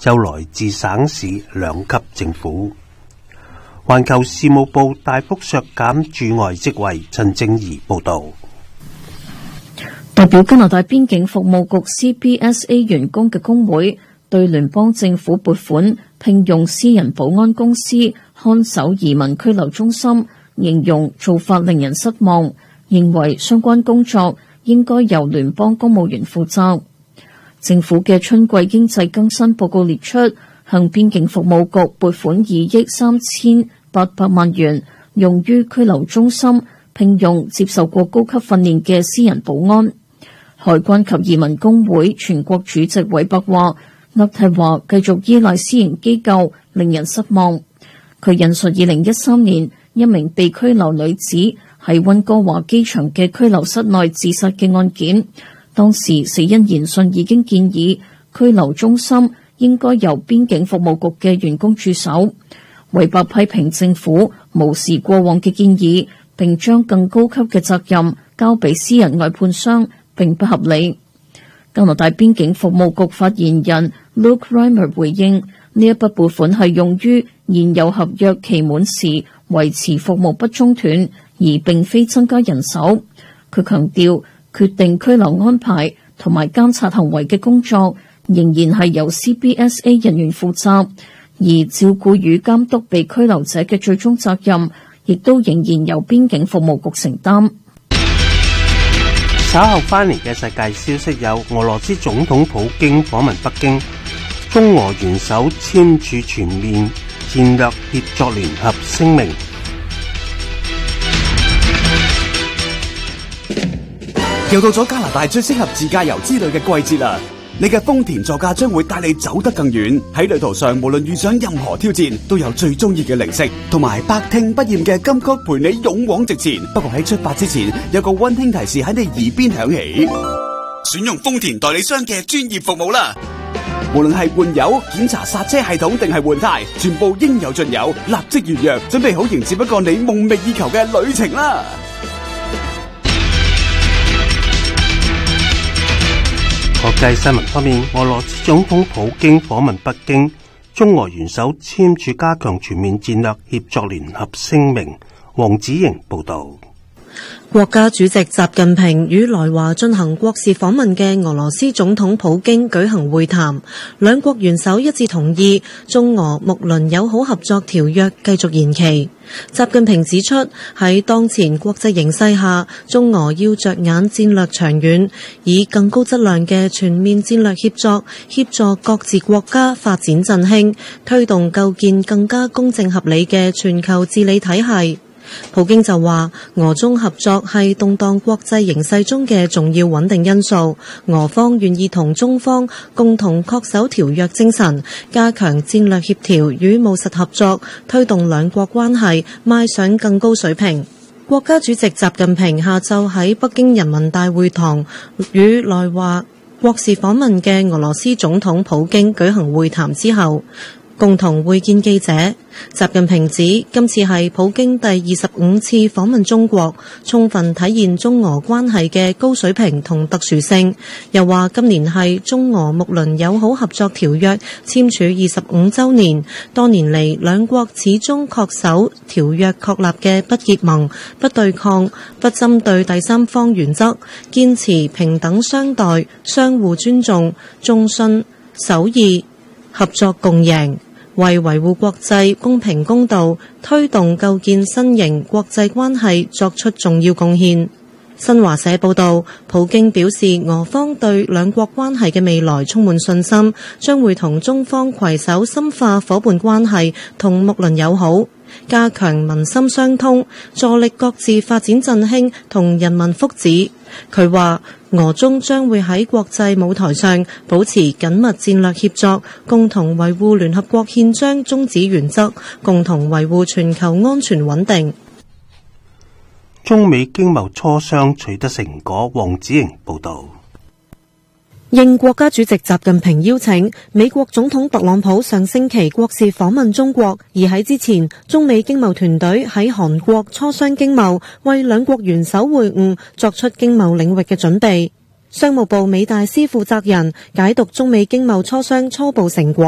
就來自省市兩級政府。環球事務部大幅削減駐外職位，陳正儀報道。 代表加拿大邊境服務局 CBSA 員工嘅工會對聯邦政府撥款聘用私人保安公司看守移民拘留中心，形容做法令人失望，認為相關工作應該由聯邦公務員負責。政府嘅春季經濟更新報告列出，向邊境服務局撥款2億3800萬元，用於拘留中心聘用接受過高級訓練嘅私人保安。海關及移民工會全國主席韋伯話，渥太華繼續依賴私營機構令人失望。佢引述2013年一名被拘留女子喺溫哥華機場嘅拘留室內自殺嘅案件，當時死因研訊已經建議拘留中心應該由邊境服務局嘅員工駐守。韋伯批評政府無視過往嘅建議，並將更高級嘅責任交俾私人外判商，並不合理。加拿大邊境服務局發言人 Luke Reimer 回應，呢一筆撥款係用於現有合約期滿時維持服務不中斷，而並非增加人手。佢強調，決定拘留安排同埋監察行為嘅工作仍然係由 CBSA 人員負責，而照顧與監督被拘留者嘅最終責任亦都仍然由邊境服務局承擔。 稍後翻嚟嘅世界消息有：俄羅斯總統普京訪問北京，中俄元首簽署全面戰略協作聯合聲明。 又到咗加拿大最適合自駕遊之旅嘅季節啦！你嘅豐田座駕將會帶你走得更遠。喺旅途上，無論遇上任何挑戰，都有最中意嘅零食同埋百聽不厭嘅金曲陪你勇往直前。不過喺出發之前，有個溫馨提示喺你耳邊響起：選用豐田代理商嘅專業服務啦！無論係換油、檢查剎車系統定係換胎，全部應有盡有。立即預約，準備好迎接一個你夢寐以求嘅旅程啦！ 國際新聞方面，俄羅斯總統普京訪問北京，中俄元首簽署加強全面戰略協作聯合聲明。黃子瑩報道。 國家主席習近平與來華進行國事訪問嘅俄羅斯總統普京舉行會談，兩國元首一致同意中俄睦鄰友好合作條約繼續延期。習近平指出，喺當前國際形勢下，中俄要着眼戰略長遠，以更高質量嘅全面戰略協作，協助各自國家發展振興，推動構建更加公正合理嘅全球治理體系。普京就話，俄中合作係動盪國際形勢中嘅重要穩定因素，俄方願意同中方共同恪守條約精神，加強戰略協調與務實合作，推動兩國關係邁上更高水平。國家主席習近平下晝喺北京人民大會堂與來華國事訪問嘅俄羅斯總統普京舉行會談之後，共同會見記者。習近平指，今次係普京第25次訪問中國，充分體現中俄關係嘅高水平同特殊性。又話今年係中俄睦鄰友好合作條約簽署25週年，多年嚟兩國始終恪守條約確立嘅不結盟、不對抗、不針對第三方原則，堅持平等相待、相互尊重、忠信守義、合作共贏，為維護國際公平公道、推動構建新型國際關係作出重要貢獻。新華社報道，普京表示俄方對兩國關係嘅未來充滿信心，將會同中方攜手深化夥伴關係同睦鄰友好，加強民心相通，助力各自發展振興同人民福祉。佢話，俄中將會喺國際舞台上保持緊密戰略協作，共同維護聯合國憲章宗旨原則，共同維護全球安全穩定。 中美經貿磋商取得成果。黃子瑩報道。 應國家主席習近平邀請，美國總統特朗普上星期國事訪問中國，而喺之前，中美經貿團隊喺韓國磋商經貿，為兩國元首會晤作出經貿領域嘅準備。商務部美大司負責人解讀中美經貿磋商初步成果。